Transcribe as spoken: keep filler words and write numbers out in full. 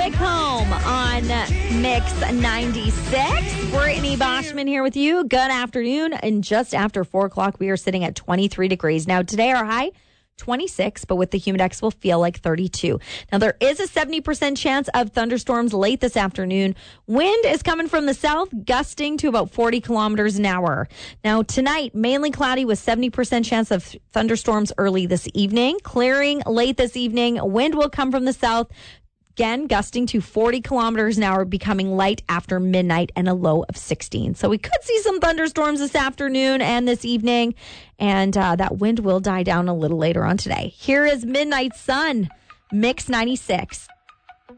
Click Home on Mix ninety-six. Brittany Boschman here with you. Good afternoon. And just after four o'clock, we are sitting at twenty-three degrees. Now, today our high, twenty-six, but with the humidex will feel like thirty-two. Now, there is a seventy percent chance of thunderstorms late this afternoon. Wind is coming from the south, gusting to about forty kilometers an hour. Now, tonight, mainly cloudy with seventy percent chance of thunderstorms early this evening. Clearing late this evening. Wind will come from the south, again, gusting to forty kilometers an hour, becoming light after midnight, and a low of sixteen. So we could see some thunderstorms this afternoon and this evening, and uh, that wind will die down a little later on today. Here is Midnight Sun, Mix ninety-six.